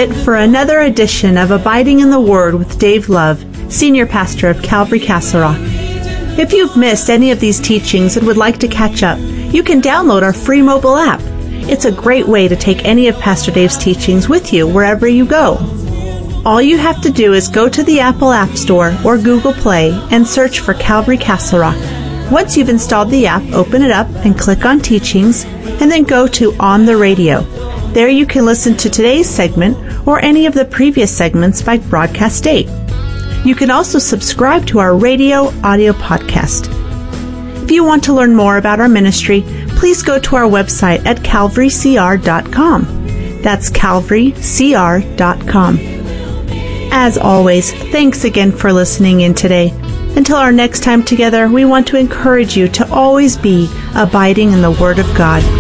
it for another edition of Abiding in the Word with Dave Love, Senior Pastor of Calvary Castle Rock. If you've missed any of these teachings and would like to catch up, you can download our free mobile app. It's a great way to take any of Pastor Dave's teachings with you wherever you go. All you have to do is go to the Apple App Store or Google Play and search for Calvary Castle Rock. Once you've installed the app, open it up and click on Teachings, and then go to On the Radio. There you can listen to today's segment or any of the previous segments by broadcast date. You can also subscribe to our radio audio podcast. If you want to learn more about our ministry, please go to our website at calvarycr.com. That's calvarycr.com. As always, thanks again for listening in today. Until our next time together, we want to encourage you to always be abiding in the Word of God.